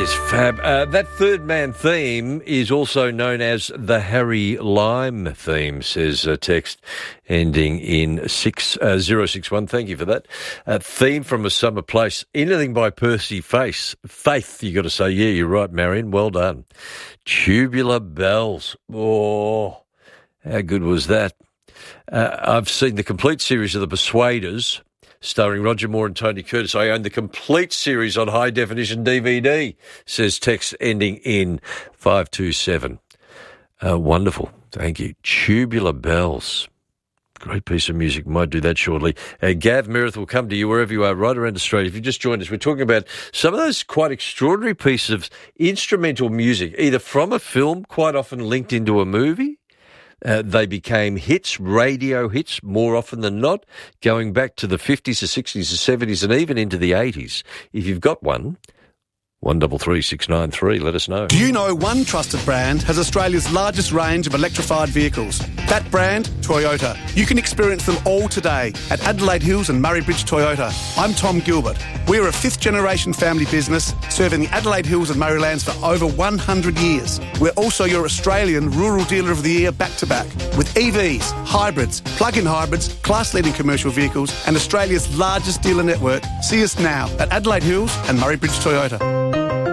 is fab. That Third Man theme is also known as the Harry Lime theme, says a text ending in 6061. Thank you for that. Theme from A Summer Place. Anything by Percy Faith, you got to say. Yeah, you're right, Marion. Well done. Tubular Bells. Oh, how good was that? I've seen the complete series of The Persuaders, starring Roger Moore and Tony Curtis. I own the complete series on high-definition DVD, says text ending in 527. Wonderful. Thank you. Tubular Bells. Great piece of music. Might do that shortly. Gav Meredith will come to you wherever you are, right around Australia. If you just joined us, we're talking about some of those quite extraordinary pieces of instrumental music, either from a film, quite often linked into a movie. They became hits, radio hits, more often than not, going back to the 50s, the 60s, the 70s, and even into the 80s. If you've got one, 133693, let us know. Do you know one trusted brand has Australia's largest range of electrified vehicles? That brand, Toyota. You can experience them all today at Adelaide Hills and Murray Bridge Toyota. I'm Tom Gilbert. We're a fifth-generation family business serving the Adelaide Hills and Murraylands for over 100 years. We're also your Australian Rural Dealer of the Year back-to-back with EVs, hybrids, plug-in hybrids, class-leading commercial vehicles and Australia's largest dealer network. See us now at Adelaide Hills and Murray Bridge Toyota.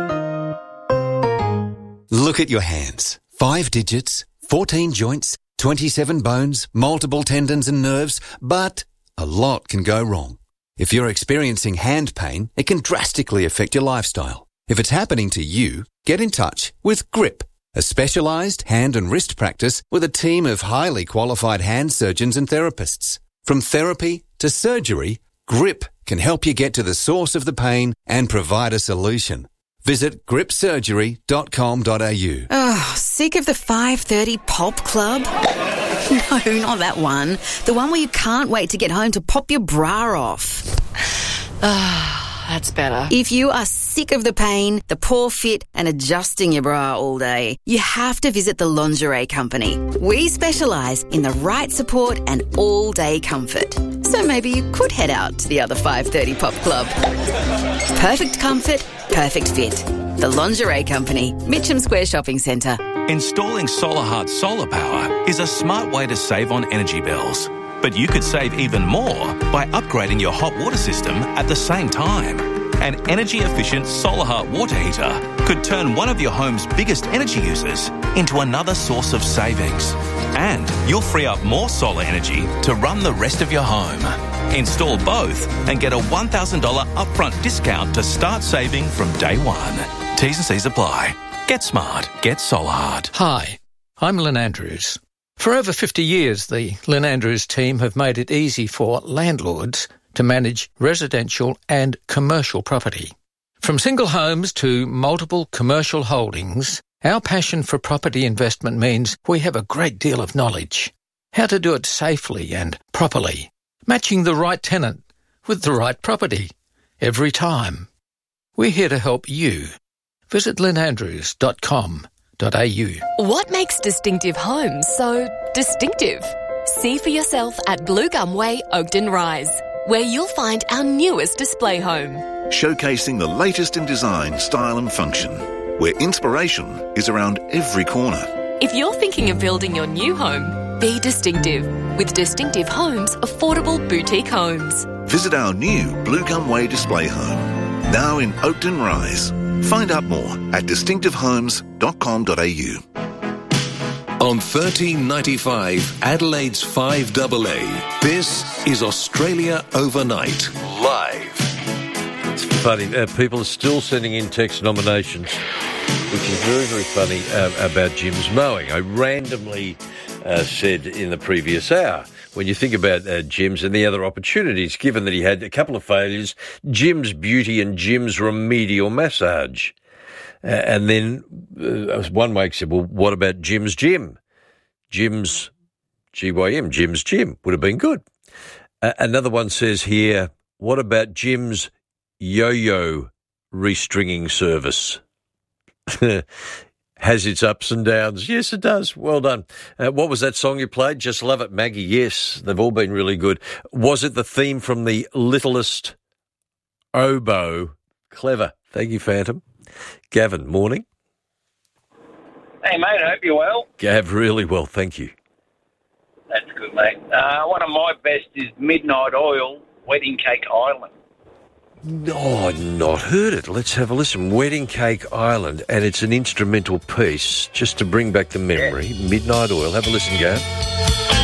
Look at your hands. 5 digits, 14 joints, 27 bones, multiple tendons and nerves, but a lot can go wrong. If you're experiencing hand pain, it can drastically affect your lifestyle. If it's happening to you, get in touch with GRIP, a specialised hand and wrist practice with a team of highly qualified hand surgeons and therapists. From therapy to surgery, GRIP can help you get to the source of the pain and provide a solution. Visit gripsurgery.com.au. Oh, sick of the 5:30 pop club? No, not that one. The one where you can't wait to get home to pop your bra off. That's better. If you are sick of the pain, the poor fit and adjusting your bra all day, you have to visit the Lingerie Company. We specialise in the right support and all-day comfort. So maybe you could head out to the other 5:30 pop club. Perfect comfort, perfect fit. The Lingerie Company, Mitcham Square Shopping Centre. Installing SolarHeart solar power is a smart way to save on energy bills. But you could save even more by upgrading your hot water system at the same time. An energy-efficient SolarHeart water heater could turn one of your home's biggest energy users into another source of savings. And you'll free up more solar energy to run the rest of your home. Install both and get a $1,000 upfront discount to start saving from day one. T's and C's apply. Get smart. Get SolarHeart. Hi, I'm Lynn Andrews. For over 50 years, the Lynn Andrews team have made it easy for landlords to manage residential and commercial property. From single homes to multiple commercial holdings, our passion for property investment means we have a great deal of knowledge. How to do it safely and properly, matching the right tenant with the right property every time. We're here to help you. Visit lynnandrews.com.au. What makes Distinctive Homes so distinctive? See for yourself at Blue Gum Way, Oakden Rise, where you'll find our newest display home. Showcasing the latest in design, style and function, where inspiration is around every corner. If you're thinking of building your new home, be distinctive with Distinctive Homes Affordable Boutique Homes. Visit our new Blue Gum Way display home, now in Oakden Rise. Find out more at distinctivehomes.com.au. On 1395 Adelaide's 5AA, this is Australia Overnight, live. It's funny, people are still sending in text nominations, which is very, very funny, about Jim's mowing. I randomly said in the previous hour, when you think about Jim's and the other opportunities, given that he had a couple of failures, Jim's Beauty and Jim's Remedial Massage. And then one makes it, well, what about Jim's Gym? Jim's GYM, Jim's Gym would have been good. Another one says here, what about Jim's Yo-Yo Restringing Service? Has its ups and downs. Yes, it does. Well done. What was that song you played? Just Love It, Maggie. Yes, they've all been really good. Was it the theme from The Littlest Oboe? Clever. Thank you, Phantom. Gavin, morning. Hey, mate, I hope you're well. Gav, really well, thank you. That's good, mate. One of my best is Midnight Oil, Wedding Cake Island. Oh, not heard it. Let's have a listen. Wedding Cake Island, and it's an instrumental piece, just to bring back the memory. Yeah. Midnight Oil. Have a listen, Gav.